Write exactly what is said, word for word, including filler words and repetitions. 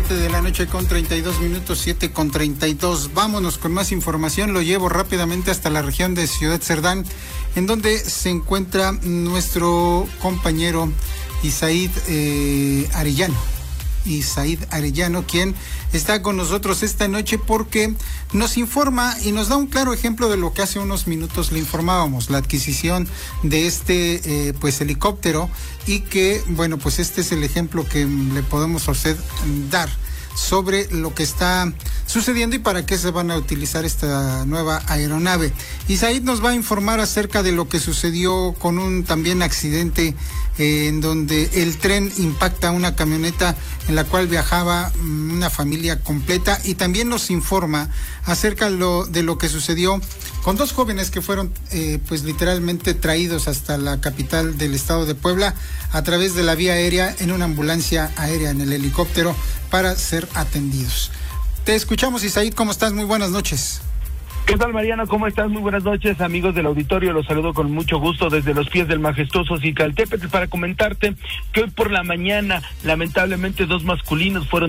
siete de la noche con treinta y dos minutos, siete con treinta y dos. Vámonos con más información. Lo llevo rápidamente hasta la región de Ciudad Cerdán, en donde se encuentra nuestro compañero Isaid eh, Arellano. Isaid Arellano, quien está con nosotros esta noche porque nos informa y nos da un claro ejemplo de lo que hace unos minutos le informábamos, la adquisición de este eh, pues helicóptero, y que bueno, pues este es el ejemplo que le podemos a usted dar sobre lo que está sucediendo y para qué se van a utilizar esta nueva aeronave. Isaid nos va a informar acerca de lo que sucedió con un también accidente eh, en donde el tren impacta una camioneta en la cual viajaba una familia completa, y también nos informa acerca lo, de lo que sucedió con dos jóvenes que fueron eh, pues literalmente traídos hasta la capital del estado de Puebla a través de la vía aérea en una ambulancia aérea, en el helicóptero, para ser atendidos. Te escuchamos, Isaid, ¿cómo estás? Muy buenas noches. ¿Qué tal, Mariano? ¿Cómo estás? Muy buenas noches, amigos del auditorio. Los saludo con mucho gusto desde los pies del majestuoso Cicaltépetl para comentarte que hoy por la mañana, lamentablemente, dos masculinos fueron